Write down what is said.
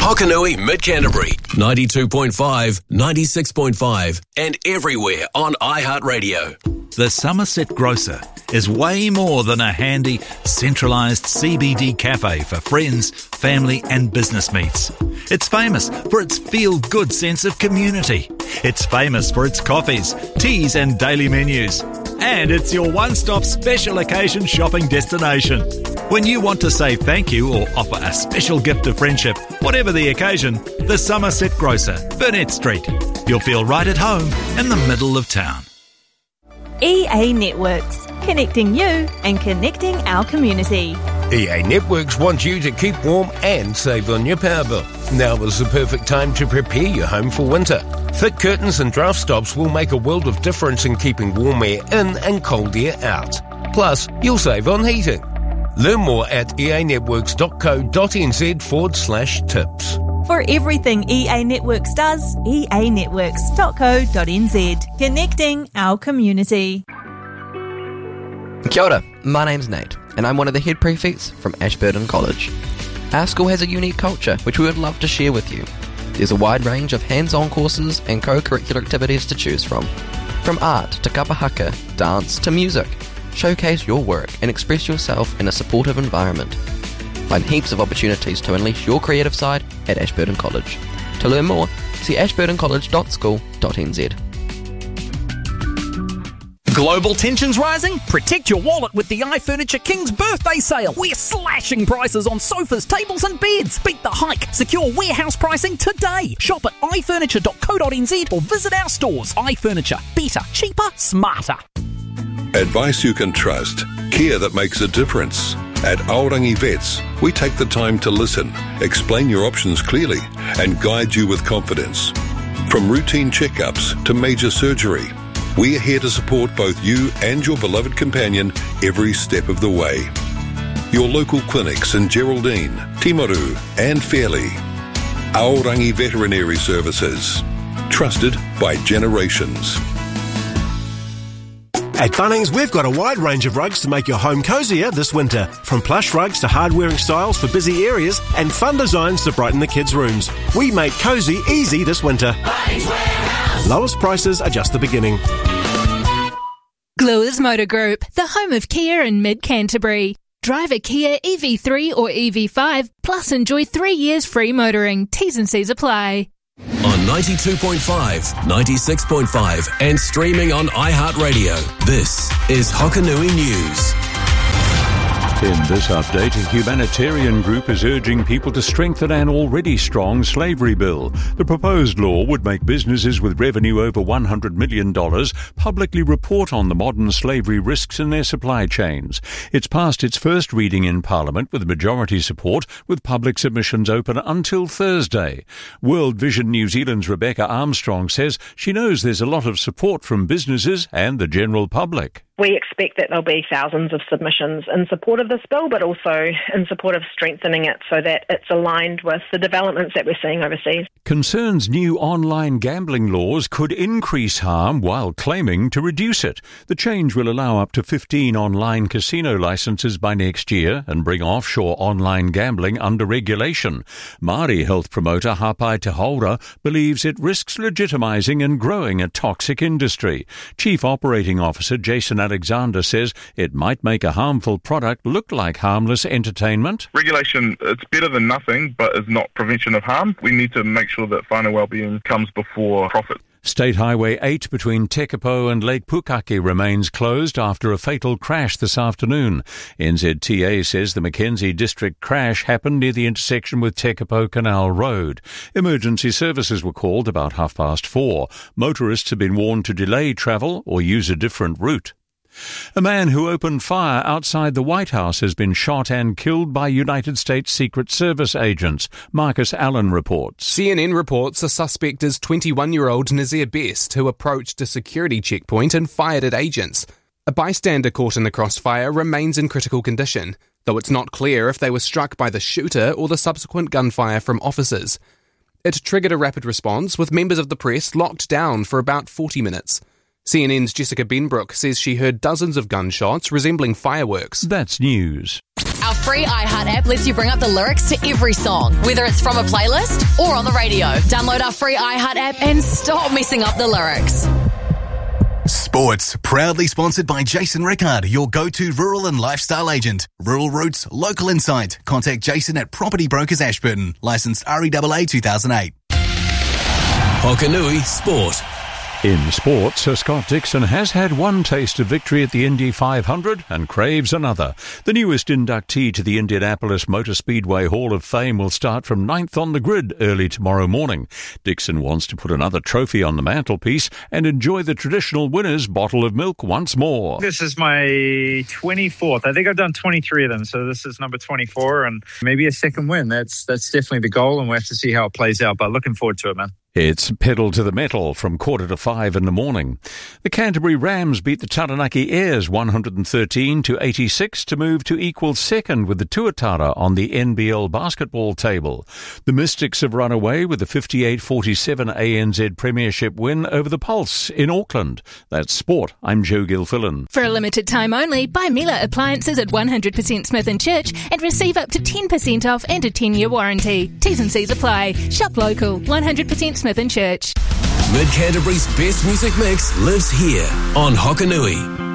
Hokanui, Mid-Canterbury, 92.5, 96.5, and everywhere on iHeartRadio. The Somerset Grocer is way more than a handy, centralised CBD cafe for friends, family and business meets. It's famous for its feel-good sense of community. It's famous for its coffees, teas and daily menus. And it's your one-stop special occasion shopping destination. When you want to say thank you or offer a special gift of friendship, whatever the occasion, the Somerset Grocer, Burnett Street. You'll feel right at home in the middle of town. EA Networks, connecting you and connecting our community. EA Networks wants you to keep warm and save on your power bill. Now is the perfect time to prepare your home for winter. Thick curtains and draft stops will make a world of difference in keeping warm air in and cold air out. Plus, you'll save on heating. Learn more at eanetworks.co.nz/tips. For everything EA Networks does, eanetworks.co.nz. Connecting our community. Kia ora, my name's Nate, and I'm one of the head prefects from Ashburton College. Our school has a unique culture which we would love to share with you. There's a wide range of hands-on courses and co-curricular activities to choose from art to kapahaka, dance to music. Showcase your work and express yourself in a supportive environment. Find heaps of opportunities to unleash your creative side at Ashburton College. To learn more, see ashburtoncollege.school.nz. Global tensions rising? Protect your wallet with the iFurniture King's birthday sale. We're slashing prices on sofas, tables and beds. Beat the hike. Secure warehouse pricing today. Shop at ifurniture.co.nz or visit our stores. iFurniture. Better, cheaper, smarter. Advice you can trust. Care that makes a difference. At Aorangi Vets, we take the time to listen, explain your options clearly, and guide you with confidence. From routine checkups to major surgery, we're here to support both you and your beloved companion every step of the way. Your local clinics in Geraldine, Timaru, and Fairley. Aorangi Veterinary Services. Trusted by generations. At Bunnings, we've got a wide range of rugs to make your home cozier this winter. From plush rugs to hard-wearing styles for busy areas and fun designs to brighten the kids' rooms. We make cosy easy this winter. Bunnings Warehouse. Lowest prices are just the beginning. Gluers Motor Group, the home of Kia in Mid-Canterbury. Drive a Kia EV3 or EV5, plus enjoy 3 years free motoring. T's and C's apply. On 92.5, 96.5 and streaming on iHeartRadio, this is Hokanui News. In this update, a humanitarian group is urging people to strengthen an already strong slavery bill. The proposed law would make businesses with revenue over $100 million publicly report on the modern slavery risks in their supply chains. It's passed its first reading in Parliament with majority support, with public submissions open until Thursday. World Vision New Zealand's Rebecca Armstrong says she knows there's a lot of support from businesses and the general public. We expect that there'll be thousands of submissions in support of this bill, but also in support of strengthening it so that it's aligned with the developments that we're seeing overseas. Concerns new online gambling laws could increase harm while claiming to reduce it. The change will allow up to 15 online casino licenses by next year and bring offshore online gambling under regulation. Māori health promoter Hapai Te Haura believes it risks legitimising and growing a toxic industry. Chief Operating Officer Jason Alexander says it might make a harmful product look like harmless entertainment. Regulation, it's better than nothing, but is not prevention of harm. We need to make sure that whānau well-being comes before profit. State Highway 8 between Tekapo and Lake Pukaki remains closed after a fatal crash this afternoon. NZTA says the Mackenzie District crash happened near the intersection with Tekapo Canal Road. Emergency services were called about 4:30. Motorists have been warned to delay travel or use a different route. A man who opened fire outside the White House has been shot and killed by United States Secret Service agents. Marcus Allen reports. CNN reports a suspect is 21-year-old Nazir Best, who approached a security checkpoint and fired at agents. A bystander caught in the crossfire remains in critical condition, though it's not clear if they were struck by the shooter or the subsequent gunfire from officers. It triggered a rapid response, with members of the press locked down for about 40 minutes. CNN's Jessica Benbrook says she heard dozens of gunshots resembling fireworks. That's news. Our free iHeart app lets you bring up the lyrics to every song, whether it's from a playlist or on the radio. Download our free iHeart app and stop messing up the lyrics. Sports, proudly sponsored by Jason Rickard, your go-to rural and lifestyle agent. Rural Roots, local insight. Contact Jason at Property Brokers Ashburton. Licensed REAA 2008. Hokanui Sport. In sports, Sir Scott Dixon has had one taste of victory at the Indy 500 and craves another. The newest inductee to the Indianapolis Motor Speedway Hall of Fame will start from 9th on the grid early tomorrow morning. Dixon wants to put another trophy on the mantelpiece and enjoy the traditional winner's bottle of milk once more. This is my 24th. I think I've done 23 of them, so this is number 24 and maybe a second win. That's definitely the goal, and we'll have to see how it plays out, but looking forward to it, man. It's pedal to the metal from 4:45 in the morning. The Canterbury Rams beat the Taranaki Airs 113-86 to move to equal second with the Tuatara on the NBL basketball table. The Mystics have run away with the 58-47 ANZ Premiership win over the Pulse in Auckland. That's sport. I'm Joe Gilfillan. For a limited time only, buy Miele appliances at 100% Smith & Church and receive up to 10% off and a 10-year warranty. T's and C's apply. Shop local. 100% Smith & Church. Mid Canterbury's best music mix lives here on Hokanui.